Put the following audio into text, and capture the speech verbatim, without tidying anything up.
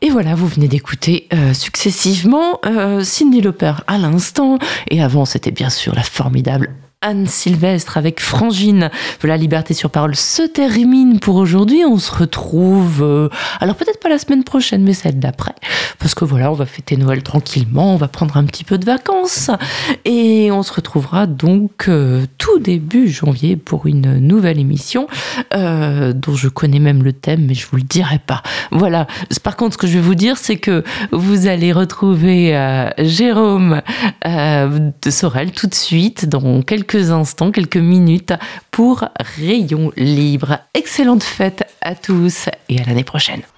Et voilà, vous venez d'écouter euh, successivement euh, Cyndi Lauper à l'instant. Et avant, c'était bien sûr la formidable Anne Sylvestre avec Frangine. Voilà, Liberté sur parole se termine pour aujourd'hui. On se retrouve, euh, alors peut-être pas la semaine prochaine, mais celle d'après. Parce que voilà, on va fêter Noël tranquillement, on va prendre un petit peu de vacances. Et on se retrouvera donc euh, tout début janvier pour une nouvelle émission euh, dont je connais même le thème, mais je vous le dirai pas. Voilà. Par contre, ce que je vais vous dire, c'est que vous allez retrouver euh, Jérôme euh, de Sorel tout de suite, dans quelques quelques instants, quelques minutes pour Rayon Libre. Excellente fête à tous et à l'année prochaine.